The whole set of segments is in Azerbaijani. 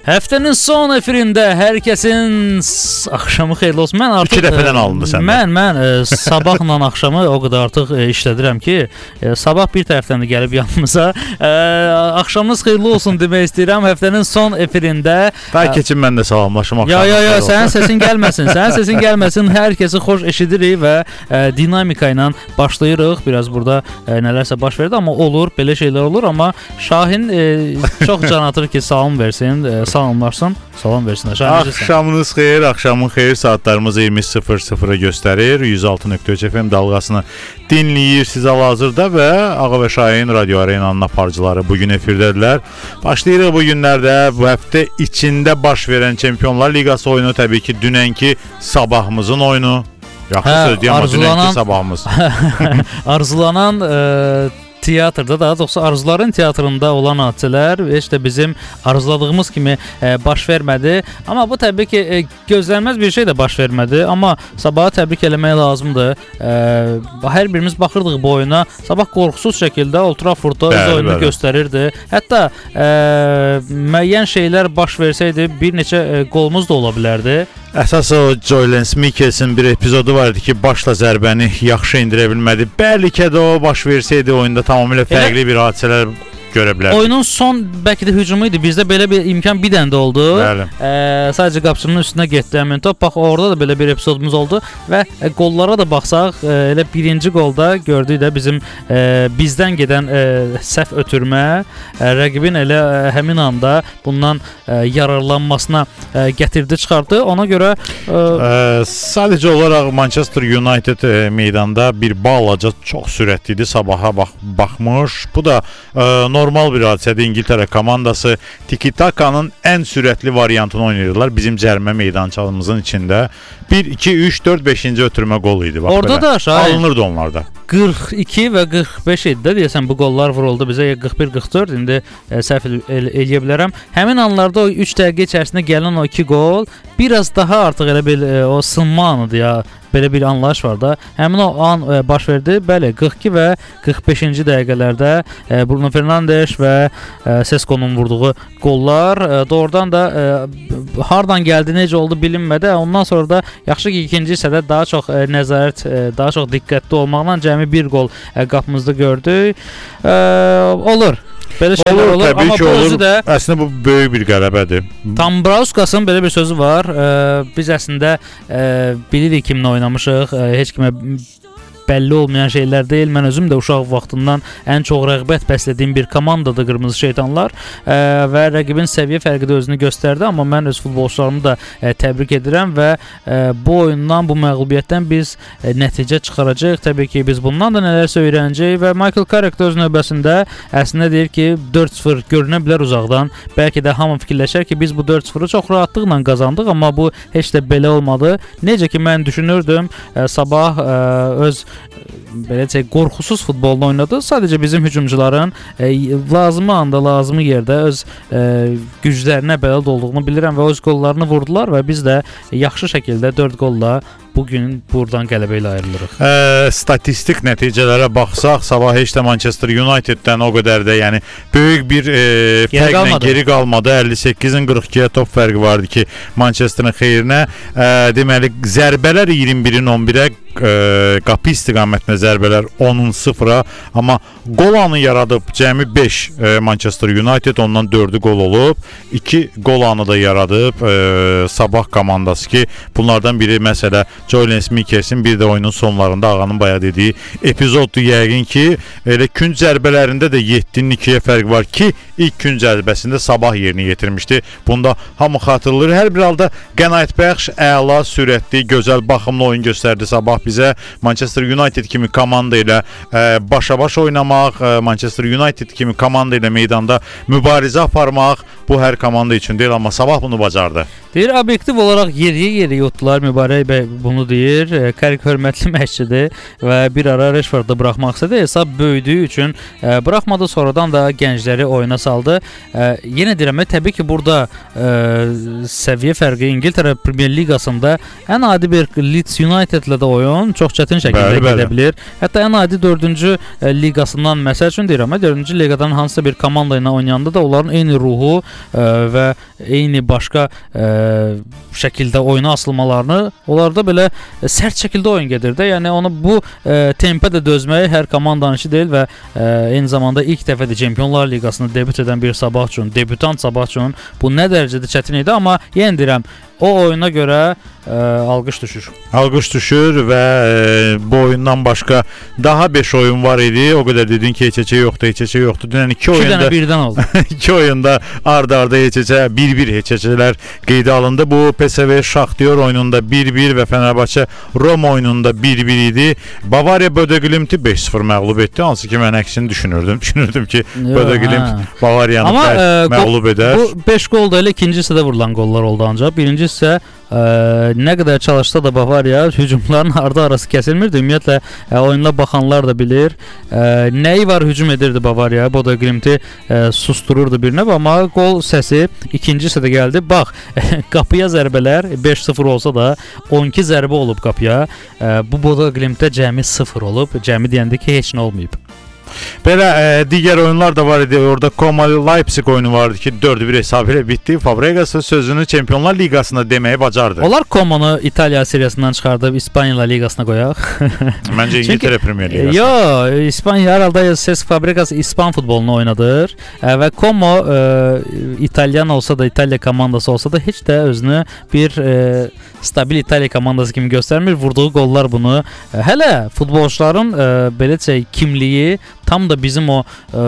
Həftənin son efirində hər kəsin axşamı xeyirli olsun. Mən artıq 2 dəfədən alındı səndən. Mən sabahla axşamı o qədər artıq işlədirəm ki, sabah bir tərəfdən də gəlib yanımıza axşamınız xeyirli olsun demək istəyirəm. Həftənin son efirində Daha keçin mən də salamlaşım axşam. Ya, sənin səsin gəlməsin. Sənin səsin gəlməsin. Hər kəsi xoş eşidirik və dinamika ilə başlayırıq. Biraz burada nələrsə baş verdi, amma olur, belə şeylər olur, amma Şahin çox can atır ki, salam versin. Salamlarsın, salam versinlər. Axşamınız xeyir, axşamın xeyir. Saatlarımız 20:00-ı göstərir. 106.3 FM dalğasını dinləyirsiniz hal-hazırda və Ağa və Şahin Radio Arenanın aparıcıları bugün efirdədirlər. Başlayırıq bu günlərdə bu həftə içində baş verən Çempionlar Liqası oyunu, təbii ki, dünənki sabahımızın oyunu. Yaxşı söz deyəm, amma dünənki sabahımız. Arzulanan teatrda, daha doğrusu arzuların teatrında olan hadisələr heç də bizim arzuladığımız kimi baş vermədi. Amma bu təbii ki, gözlənilməz bir şey də baş vermədi. Amma sabahı təbrik eləmək lazımdır. Hər birimiz baxırdıq bu oyuna. Sabah qorxusuz şəkildə Old Traffordda öz oyunu göstərirdi. Hətta müəyyən şeylər baş versəydi bir neçə qolumuz da ola bilərdi. Əsas o Joylens Mikkelsin bir epizodu var idi ki, başla zərbəni yaxşı indirə bilmədi. Bəlkə də o baş versəydi oyunda tamamilə fərqli bir hadisələr görə bilərdik. Oyunun son bəlkə də hücumu idi. Bizdə belə bir imkan bir dənə də oldu. Sadəcə qapıçının üstünə getdi həmin top. Bax, orada da belə bir epizodumuz oldu və qollara da baxsaq, elə birinci qolda gördük də bizim bizdən gedən səhv ötürmə rəqibin elə həmin anda bundan yararlanmasına gətirdi, çıxartdı. Ona görə sadəcə olaraq Manchester United meydanda bir balaca çox sürətli idi. Sabaha baxmış. Bu da normal bir hadisədir. İngiltərə komandası tiki-takanın ən sürətli variantını oynayırdılar. Bizim cərimə meydançamızın içində 1, 2, 3, 4, 5-ci ötürmə qolu idi. Bax, orada da Şahin alınırdı onlarda. 42 və 45 idi də deyəsən bu qollar vuruldu bizə, 41-44 indi səhv eləyə bilərəm. Həmin anlarda o 3 dəqiqə içərisində gələn o 2 qol biraz daha artıq elə bir o sınma anıdır ya. Belə bir anlayış var da. Həmin o an baş verdi. Bəli, 42 və 45-ci dəqiqələrdə Bruno Fernandes və Sesco'nun vurduğu qollar doğrudan da hardan gəldi, necə oldu bilinmədi. Ondan sonra da yaxşı ki, ikinci hissədə daha çox nəzarət, daha çox diqqətli olmaqla cəmi bir qol qapımızda gördük. Olur. Belə şeylər olur, amma bu özü də əslində bu böyük bir qələbədir. Tambrauskasın belə bir sözü var. Biz əslində bilirik kiminlə oynamışıq. Heç kimə bəlli olmayan şeylər deyil. Mən özüm də uşaq vaxtından ən çox rəğbət bəslədiyim bir komandadır Qırmızı Şeytanlar və rəqibin səviyyə fərqi də özünü göstərdi, amma mən öz futbolçularımı da təbrik edirəm və bu oyundan, bu məğlubiyyətdən biz nəticə çıxaracağıq. Təbii ki, biz bundan da nələrsə öyrənəcəyik və Michael Carrick də öz növbəsində əslində deyir ki, 4-0 görünə bilər uzaqdan. Bəlkə də hamı fikirləşər ki, biz bu 4-0-ı çox rahatlıqla qazandıq, amma bu heç də belə olmadı. Necə ki, mən düşünürdüm, sabah öz belə deyək, qorxusuz futbolunu oynadı. Sadəcə bizim hücumçuların lazımı anda, lazımı yerdə öz güclərinə bələd olduğunu bilirəm və öz qollarını vurdular və biz də yaxşı şəkildə 4 qolla bugün buradan qələbə ilə ayrılırıq. Statistik nəticələrə baxsaq, sabah heç də Manchester Uniteddən o qədər də, yəni böyük bir fərqlə geri qalmadı. 58-in 42-yə top fərqi vardı ki, Manchesterın xeyrinə. Deməli, zərbələr 21-in 11-ə, qapı istiqamətində zərbələr 10-un 0-a, amma qol anı yaradıb cəmi 5 Manchester United, ondan 4-ü qol olub, 2 qol anı da yaradıb sabah komandası ki, bunlardan biri məsələ Joylens Mikkelsin, bir də oyunun sonlarında Ağanın bayaq dediyi epizoddur yəqin ki, elə künc zərbələrində də 7-nin 2-yə fərq var ki, ilk künc zərbəsində sabah yerini yetirmişdi. Bunda hamı xatırlayır. Hər bir halda qənaətbəxş, əla, sürətli, gözəl, baxımlı oyun göstərdi sabah bizə. Manchester United kimi komanda ilə başa-baş oynamaq, Manchester United kimi komanda ilə meydanda mübarizə aparmaq bu hər komanda üçün deyil, amma sabah bunu bacardı. Deyir, obyektiv olaraq yeriyə yutdular, Mübarək bəy bunu bunu deyir. Karik hörmətli məşqçidir və bir ara Rashford'u buraxmaq istədi. Hesab böyüdüyü üçün buraxmadı. Sonradan da gəncləri oyuna saldı. Yenə deyirəm, təbii ki, burada səviyyə fərqi İngiltərə Premier Liqasında ən adi bir Leeds United-lə də oyun çox çətin şəkildə gedə bilər. Hətta ən adi 4-cü liqasından məsəl üçün deyirəm, 4-cü liqadan hansısa bir komanda ilə oynayanda da onların eyni ruhu və eyni başqa şəkildə oyuna asılmalarını, onlarda belə sərt şəkildə oyun gedir də. Yəni onu bu tempə də dözmək hər komandanın işi deyil və eyni zamanda ilk dəfədir Çempionlar Liqasında debüt edən bir Sabah üçün, debütant Sabah üçün bu nə dərəcədə çətin idi, amma yenə deyirəm, o oyuna görə alqış düşür. Alqış düşür və bu oyundan başqa daha 5 oyun var idi. O qədər dedin ki, heç yoxdur. Dünən 2 oyunda dənə birdən oldu. 2 oyunda arda-arda heç 1-1 heç-heçlər qeydə alındı. Bu PSV Şaxtyor oyununda 1-1 və Fenerbahçe Roma oyununda 1-1 idi. Bavariya Bodo Glimti 5-0 məğlub etdi. Hansı ki, mən əksini düşünürdüm ki, Bodo Glimt Bavariyanı məğlub edər. Bu 5 qol da elə ikinci hissədə vurulan qollar oldu ancaq. Birinci isə nə qədər çalışsa da Bavariya hücumların ardı-arası kəsilmirdi. Ümumiyyətlə oyuna baxanlar da bilir. Nəyi var hücum edirdi Bavariya? Bodo Glimti sustururdu bir növ, amma qol səsi ikinci hissədə gəldi. Bax, qapıya zərbələr 5-0 olsa da 12 zərbə olub qapıya. Bu Bodo Glimtdə cəmi 0 olub. Cəmi deyəndə ki, heç nə olmayıb. Belə digər oyunlar da var idi. Orada Como Leipzig oyunu vardı ki, 4-1 hesabı ilə bitdi. Fabregas sözünü Çempionlar Liqasında deməyi bacardı. Onlar Como'nu İtaliya seriyasından çıxardıb İspaniya Liqasına qoyaq. Məncə İngiltərə Premier Liqası. Yox, İspaniya herhalde Cesc Fabregas İspan futbolunu oynadır və Como İtalyan olsa da, İtaliya komandası olsa da heç də özünü bir stabil İtaliya komandası kimi göstərmir. Vurduğu qollar bunu. Hələ futbolçuların beləcə kimliyi tam da bizim o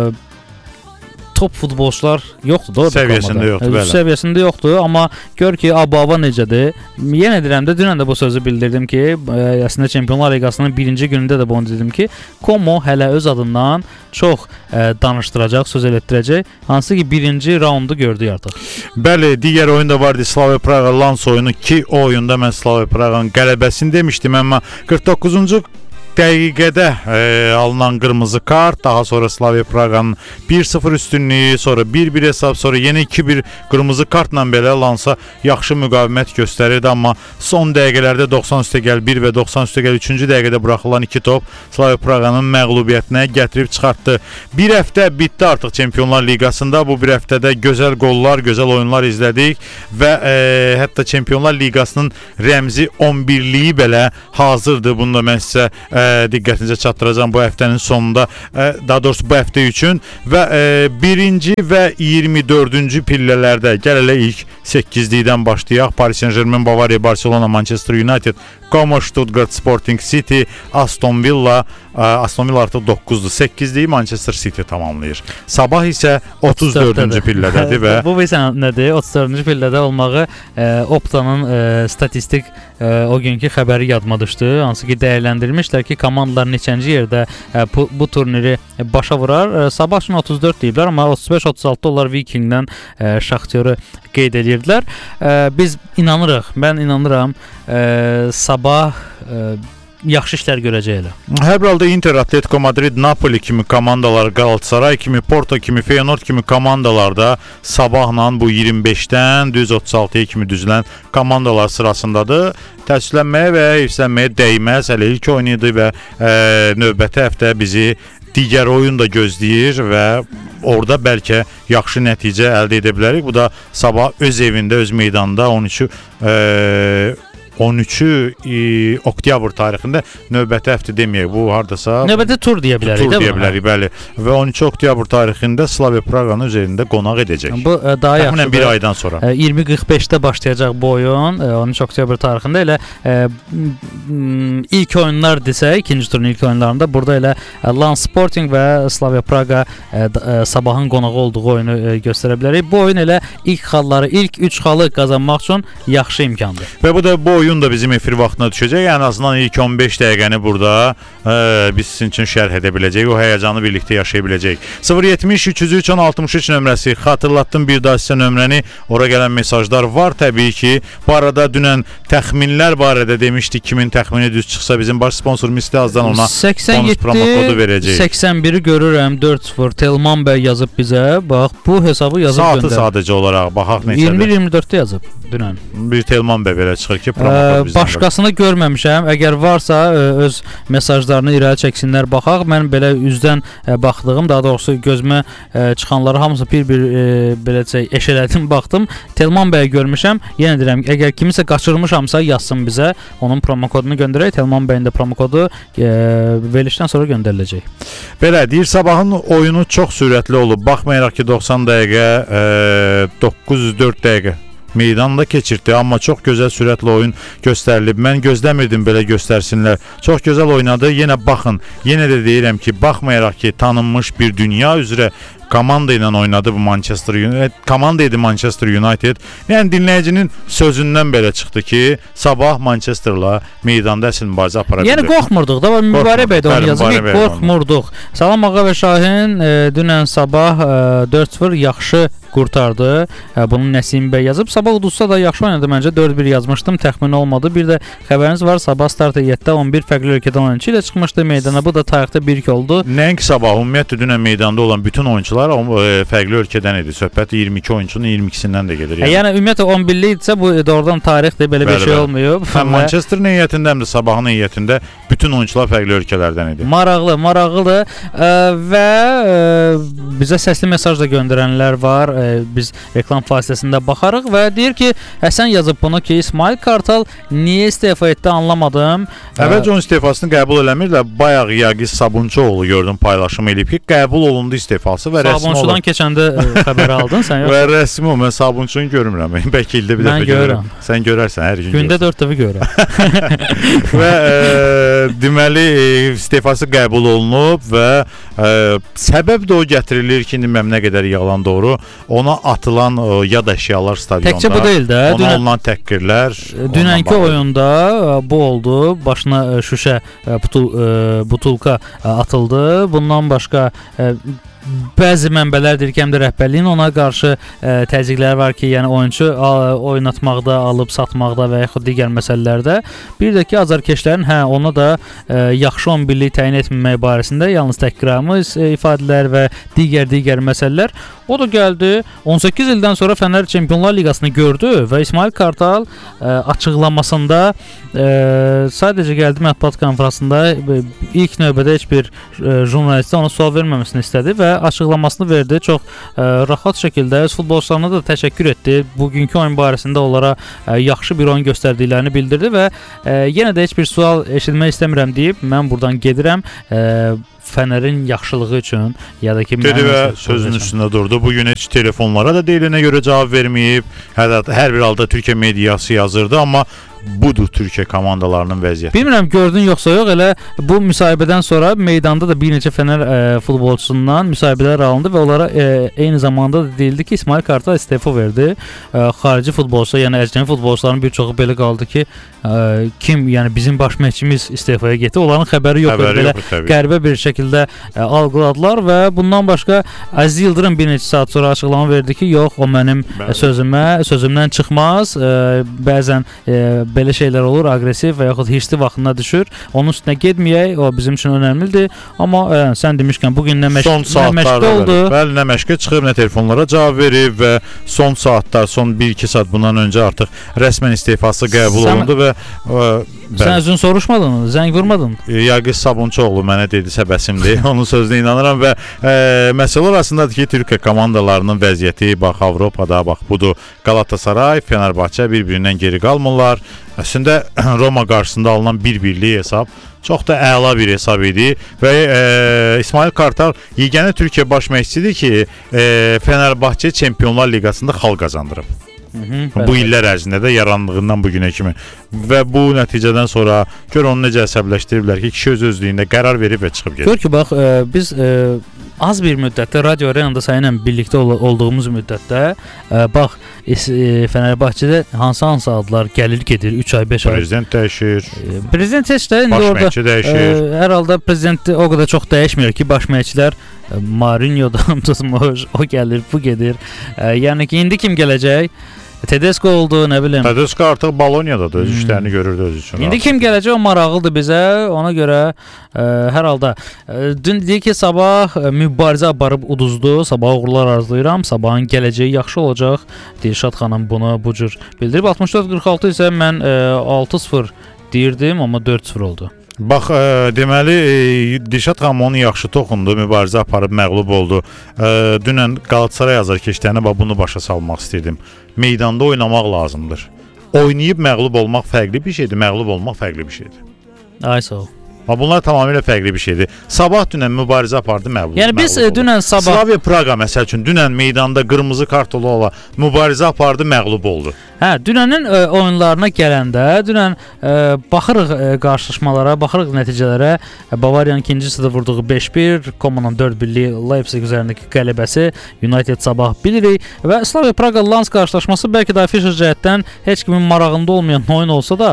top futbolçular yoxdur da səviyyəsində yoxdur, bəli. Səviyyəsində yoxdur, amma gör ki, Ababa necədir. Yenə deyirəm də, dünən də bu sözü bildirdim ki, əslində Çempionlar Liqasının birinci günündə də bunu dedim ki, Como hələ öz adından çox danışdıracaq, söz elətdirəcək. Hansı ki, birinci raundu gördük artıq. Bəli, digər oyun da vardı, Slavia Praha Lens oyunu ki, o oyunda mən Slavia Praha'nın qələbəsini demişdim, amma 49-cu dəqiqədə alınan qırmızı kart, daha sonra Slavia Praha'nın 1-0 üstünlüyü, sonra 1-1 hesab, sonra yenə 2-1 qırmızı kartla belə Lensa yaxşı müqavimət göstərirdi, amma son dəqiqələrdə 90 üstə gəl 1 və 90 üstə gəl 3-cü dəqiqədə buraxılan 2 top Slavia Praha'nın məğlubiyyətinə gətirib çıxartdı. Bir həftə bitdi artıq Çempionlar Liqasında. Bu bir həftədə gözəl qollar, gözəl oyunlar izlədik və hətta Çempionlar Liqasının rəmzi 11-liyi belə hazırdır. Bunu da mən sizə diqqətinizə çatdıracağım bu həftənin sonunda, daha doğrusu bu həftə üçün və 1-ci və 24-cü pillələrdə gəl elə ilk 8-likdən başlayaq. Paris Saint-Germain, Bavariya, Barcelona, Manchester United, Como, Stuttgart, Sporting City, Aston Villa artıq 9-dur. 8-liyi Manchester City tamamlayır. Sabah isə 34-cü pillədədir və bu isə nədir? 34-cü pillədə olmağı Opta'nın statistik o günkü xəbəri yadıma düşdü. Hansı ki, dəyərləndirmişlər ki, komandalar neçənci yerdə bu turniri başa vurar. Sabah üçün 34 deyiblər, amma 35-36 onlar Vikingdən Şaxtyoru qeyd edirdilər. Biz inanırıq, mən inanıram, Sabah yaxşı işlər görəcəklər. Hər bir halda Inter, Atletico Madrid, Napoli kimi komandalar, Galatasaray kimi, Porto kimi, Feyenoord kimi komandalarda Sabahla bu 25-dən düz 36-ya kimi düzülən komandalar sırasındadır. Təəssüflənməyə və heyfslənməyə dəyməz. Hələ ilk oyun idi və növbəti həftə bizi digər oyun da gözləyir və orada bəlkə yaxşı nəticə əldə edə bilərik. Bu da Sabah öz evində, öz meydanında 13 oktyabr tarixində növbəti həftə deməyək, bu hardasa növbəti tur deyə bilərik, bəli. Və 13 oktyabr tarixində Slavia Praha'nın üzərində qonaq edəcək. Bu daha yaxşı. Təxminən bir aydan sonra. 20:45-də başlayacaq bu oyun. 13 oktyabr tarixində elə ilk oyunlar desək, ikinci turun ilk oyunlarında burada elə Lens Sporting və Slavia Praha Sabahın qonağı olduğu oyunu göstərə bilərik. Bu oyun elə ilk xalları, ilk 3 xalı qazanmaq üçün yaxşı imkandır. Və bu da bu oyun oyun da bizim efir vaxtına düşəcək. Ən azından ilk 15 dəqiqəni burada biz sizin üçün şərh edə biləcəyik. O həyəcanı birlikdə yaşaya biləcəyik. 070 303 1063 nömrəsi. Xatırlatdım bir daha sizə nömrəni. Ora gələn mesajlar var təbii ki. Bu arada dünən təxminlər barədə demişdik. Kimin təxmini düz çıxsa bizim baş sponsor Misli Azdan ona 87 promo kodu verəcək. 81-i görürəm 4-0 Telman bəy yazıb bizə. Bax bu hesabı yazıb saatı göndər. Sadəcə olaraq baxaq neçədir. 21-24-də yazıb dünən. Bir Telman bəy belə çıxır ki, promo kod bizdən. Başqasını görməmişəm. Əgər varsa öz mesajlarını irəli çəksinlər baxaq. Mən belə üzdən baxdığım, daha doğrusu gözümə çıxanları hamısı bir-bir beləcə eşələdim, baxdım. Telman bəy görmüşəm. Yenə deyirəm, əgər kimisə qaçırmışamsa yazsın bizə. Onun promo kodunu göndərək. Telman bəyin də promo kodu verilişdən sonra göndəriləcək. Belə deyir, sabahın oyunu çox sürətli olub. Baxmayaraq ki 90 dəqiqə 904 dəqiqə meydanda keçirdi, amma çox gözəl sürətli oyun göstərilib. Mən gözləmirdim belə göstərsinlər. Çox gözəl oynadı. Yenə baxın. Yenə də deyirəm ki, baxmayaraq ki tanınmış bir dünya üzrə komanda ilə oynadı bu Manchester United. Komanda idi Manchester United. Yəni dinləyicinin sözündən belə çıxdı ki, sabah Manchesterla meydanda əsl mübarizə apara bilər. Yəni qorxmurduq da, Mübarək bəy də onu yazıb. Qorxmurduq. Salam Ağa və Şahin dünən sabah 4-0 yaxşı qurtardı. Bunu Nəsim bəy yazıb. Sabah uduzsa da yaxşı oynadı məncə. 4-1 yazmışdım. Təxmin olmadı. Bir də xəbəriniz var. Sabah start heyətdə 11 fərqli ölkədən oyunçu ilə çıxmışdı meydana. Bu da tarixdə 1-2 oldu. Nəinki sabah, ümumiyyətlə dünən meydanda olan bütün oyunçular fərqli ölkədən idi. Söhbət 22 oyunçunun 22-sindən də gedir. Yəni ümumiyyətlə 11-li idisə bu doğrudan tarixdir. Belə bir şey olmayıb. Manchester heyətindəmdir, sabahın heyətində bütün oyunçular fərqli ölkələrdən idi. Maraqlıdır. Və bizə səsli mesaj da göndərənlər var. Biz reklam fasiləsində baxarıq və deyir ki, Həsən yazıb bunu ki, İsmail Kartal niyə istefa etdi anlamadım. Əvvəlcə onun istefasını qəbul eləmirlər. Bayaq Yagiz Sabunçuoğlu gördüm paylaşım eləyib ki, qəbul olundu istefası və rəsmi Sabunçudan keçəndə xəbər aldın sən yox? Və rəsmi o, mən Sabunçunu görmürəm. Bəlkə ildə bir dəfə görürəm. Sən görərsən hər gün. Gündə 4 dəfə görürəm. Və deməli istefası qəbul olunub və səbəb də o gətirilir ki, bilməm nə qədər yalan doğru. Ona atılan yad əşyalar stadionda. Təkcə bu deyil də. Ona alınan təhqirlər. Dünənki oyunda bu oldu. Başına şüşə butulka atıldı. Bundan başqa bəzi mənbələr deyir ki, həm də rəhbərliyin ona qarşı təzyiqləri var ki, yəni oyunçu oynatmaqda, alıb satmaqda və yaxud digər məsələlərdə. Bir də ki, azarkeşlərin ona da yaxşı 11-lik təyin etməmək barəsində yalnız təhqiramiz ifadələr və digər məsələlər. O da gəldi, 18 ildən sonra Fənər Çempionlar Liqasını gördü və İsmail Kartal açıqlamasında sadəcə gəldi mətbuat konfransında ilk növbədə heç bir jurnalistə ona sual verməməsini istədi və açıqlamasını verdi. Çox rahat şəkildə öz futbolçularına da təşəkkür etdi. Bugünkü oyun barəsində onlara yaxşı bir oyun göstərdiklərini bildirdi və yenə də heç bir sual eşitmək istəmirəm deyib mən buradan gedirəm. Fənərin yaxşılığı üçün ya da ki dedi və sözün üstündə durdu. Bugün heç telefonlara da deyilinə görə cavab verməyib. Hər bir halda Türkiyə mediası yazırdı, amma budur Türkiyə komandalarının vəziyyəti. Bilmirəm gördün yoxsa yox, elə bu müsahibədən sonra meydanda da bir neçə Fənər futbolçusundan müsahibələr alındı və onlara eyni zamanda da deyildi ki, İsmail Kartal istefa verdi. Xarici futbolçular, yəni əcnəbi futbolçuların bir çoxu belə qaldı ki, kim, yəni bizim baş məşqçimiz istefaya getdi. Onların xəbəri yox idi. Belə qəribə bir şəkildə algıladılar və bundan başqa Aziz Yıldırım bir neçə saat sonra açıqlama verdi ki, yox, o mənim sözümdən çıxmaz. Bəzən belə şeylər olur, aqressiv və yaxud hirsli vaxtına düşür. Onun üstünə getməyək, o bizim üçün önəmlidir. Amma sən demişkən bugün nə məşqdə oldu? Bəli, nə məşqə çıxıb, nə telefonlara cavab verib və son saatlar, son 1-2 saat bundan öncə artıq rəsmən istefası qəbul olundu və sən özün soruşmadın, zəng vurmadın? Yagiz Sabunçuoğlu mənə dedi, səbəsimdir. Onun sözünə inanıram və məsələ orasındadır ki, Türkiyə komandalarının vəziyyəti, bax Avropada, bax budur. Galatasaray, Fenerbahçe bir-birindən geri qalmırlar. Əslində Roma qarşısında alınan 1-1'lik hesab çox da əla bir hesab idi və İsmail Kartal yeganə Türkiyə baş məşqçisidir ki, Fenerbahçe Çempionlar Liqasında xal qazandırıb. Bu illər ərzində də yarandığından bu günə kimi və bu nəticədən sonra gör onu necə əsəbləşdiriblər ki, kişi öz-özlüyündə qərar verib və çıxıb gedir. Gör ki, bax biz az bir müddətdə Radio Arenada səninlə birlikdə olduğumuz müddətdə bax Fenerbahçedə hansı adlar gəlir gedir 3 ay 5 ay. Prezident dəyişir. Prezident heç də indi baş orada məşqçi dəyişir. Hər halda prezident o qədər çox dəyişmir ki, baş məşqçilər Mourinho'dan tutmuş, o gəlir, bu gedir. Yəni ki, indi kim gələcək? Tedesco oldu, nə bilim. Tedesco artıq Bolonyadadır, öz işlərini görürdü öz üçün. İndi kim gələcək, o maraqlıdır bizə. Ona görə hər halda dün deyir ki, sabah mübarizə aparıb uduzdu. Sabah uğurlar arzulayıram. Sabahın gələcəyi yaxşı olacaq. Dilşad xanım bunu bu cür bildirib. 64-46 isə mən 6-0 deyirdim, amma 4-0 oldu. Bax, deməli Dilşad xanım onu yaxşı toxundu, mübarizə aparıb məğlub oldu. Dünən Qalatasaray azarkeşlərini bunu başa salmaq istəyirdim. Meydanda oynamaq lazımdır. Oynayıb məğlub olmaq fərqli bir şeydir, məğlub olmaq fərqli bir şeydir. Ay sağ ol. Bunlar tamamilə fərqli bir şeydir. Sabah dünən mübarizə apardı, məğlub oldu. Yəni biz dünən sabah Slavia Praqa məsəl üçün dünən meydanda qırmızı kart ola mübarizə apardı, məğlub oldu. Hə, dünənin oyunlarına gələndə, dünən baxırıq qarşılaşmalara, baxırıq nəticələrə. Bavariyanın ikinci hissədə vurduğu 5-1, Komanın 4-1-lik Leipzig üzərindəki qələbəsi, United sabah bilirik və Slavia Praqa Lens qarşılaşması bəlkə də afişa cəhətdən heç kimin marağında olmayan oyun olsa da,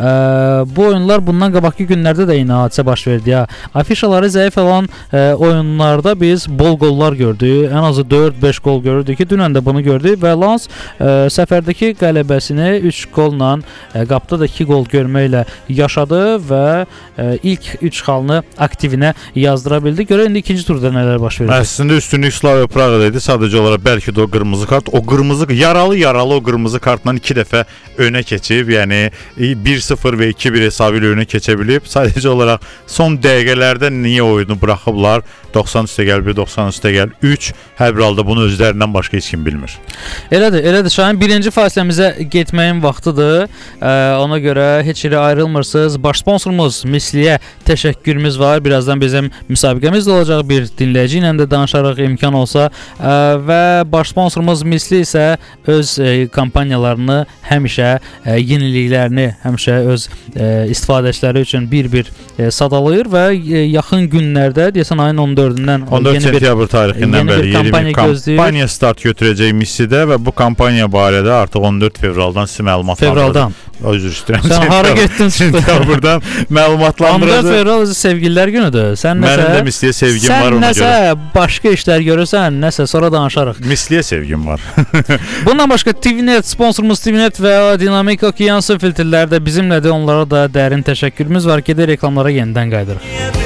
bu oyunlar bundan qabaqki günlərdə də eyni hadisə baş verdi ya. Afişaları zəif olan oyunlarda biz bol qollar gördük. Ən azı 4-5 qol görürdük ki, dünən də bunu gördük və Lens səfərdəki qələbəsini 3 qolla, qapıda da 2 qol görməklə yaşadı və ilk 3 xalını aktivinə yazdıra bildi. Görə indi ikinci turda nələr baş verir? Əslində üstünlük Slavia Praqada idi. Sadəcə olaraq bəlkə də o qırmızı kart, o qırmızı yaralı o qırmızı kartla 2 dəfə önə keçib, yəni 1-0 və 2-1 hesabı ilə önə keçə bilib. Sadəcə olaraq son dəqiqələrdə niyə oyunu buraxıblar? 90 üstəgəl 1, 90 üstəgəl 3. Hər bir halda bunu özlərindən başqa heç kim bilmir. Elədir Şahin. Birinci fasiləmizə getməyin vaxtıdır. Ona görə heç yerə ayrılmırsınız. Baş sponsorumuz Misliyə təşəkkürümüz var. Birazdan bizim müsabiqəmiz də olacaq. Bir dinləyici ilə də danışarıq imkan olsa. Və baş sponsorumuz Misli isə öz kampaniyalarını həmişə, yeniliklərini həmişə öz istifadəçiləri üçün bir-bir sadalayır və yaxın günlərdə, deyəsən ayın 14-dən 14 sentyabr tarixindən bəri yeni bir kampaniya start götürəcək Missidə və bu kampaniya barədə artıq 14 fevraldan sizə məlumatlandıracaq. Üzr istəyirəm. Sən hara getdin? Sentyabrdan məlumatlandıracaq. 14 fevral sevgililər günüdür. Mənim də Misliyə sevgim var ona görə. Sən nəsə başqa işlər görürsən, nəsə sonra danışarıq. Misliyə sevgim var. Bundan başqa TVNet, sponsorumuz TVNet və Dinamik Okean su filtrləri də bizimlədir. Onlara da dərin təşəkkürümüz var. Gedək reklamlara yenidən qayıdırıq.